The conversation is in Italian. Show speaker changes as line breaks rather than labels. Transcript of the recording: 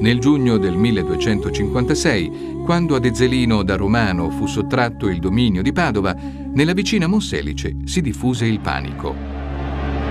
Nel giugno del 1256, quando ad Ezzelino da Romano fu sottratto il dominio di Padova, nella vicina Monselice si diffuse il panico.